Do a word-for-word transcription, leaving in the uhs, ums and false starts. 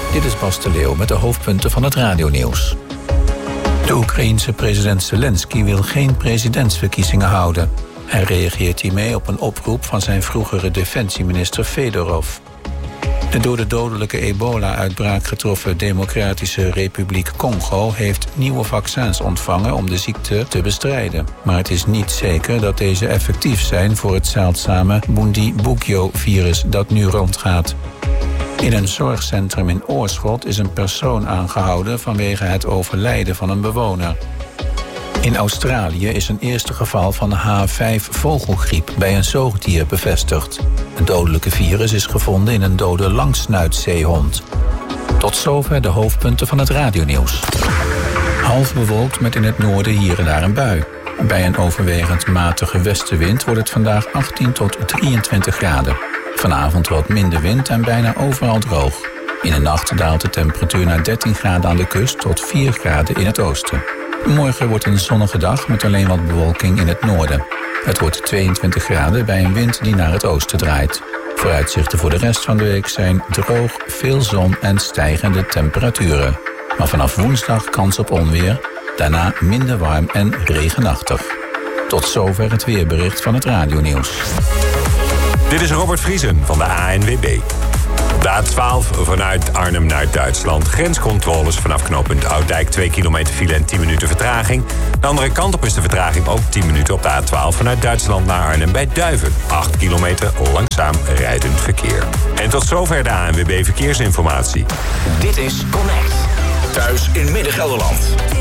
Dit is Bas de Leeuw met de hoofdpunten van het radionieuws. De Oekraïense president Zelensky wil geen presidentsverkiezingen houden. Hij reageert hiermee op een oproep van zijn vroegere defensieminister Fedorov. De door de dodelijke ebola-uitbraak getroffen Democratische Republiek Congo heeft nieuwe vaccins ontvangen om de ziekte te bestrijden. Maar het is niet zeker dat deze effectief zijn voor het zeldzame Bundibugyo-virus dat nu rondgaat. In een zorgcentrum in Oorschot is een persoon aangehouden vanwege het overlijden van een bewoner. In Australië is een eerste geval van H vijf vogelgriep bij een zoogdier bevestigd. Het dodelijke virus is gevonden in een dode langsnuitzeehond. Tot zover de hoofdpunten van het radionieuws. Half bewolkt met in het noorden hier en daar een bui. Bij een overwegend matige westenwind wordt het vandaag achttien tot drieëntwintig graden. Vanavond wat minder wind en bijna overal droog. In de nacht daalt de temperatuur naar dertien graden aan de kust tot vier graden in het oosten. Morgen wordt een zonnige dag met alleen wat bewolking in het noorden. Het wordt tweeëntwintig graden bij een wind die naar het oosten draait. Vooruitzichten voor de rest van de week zijn droog, veel zon en stijgende temperaturen. Maar vanaf woensdag kans op onweer, daarna minder warm en regenachtig. Tot zover het weerbericht van het radionieuws. Dit is Robert Vriesen van de A N W B. De A twaalf vanuit Arnhem naar Duitsland. Grenscontroles vanaf knooppunt Ouddijk. twee kilometer file en tien minuten vertraging. De andere kant op is de vertraging ook tien minuten op de A twaalf vanuit Duitsland naar Arnhem bij Duiven. acht kilometer langzaam rijdend verkeer. En tot zover de A N W B Verkeersinformatie. Dit is Connect. Thuis in Midden-Gelderland.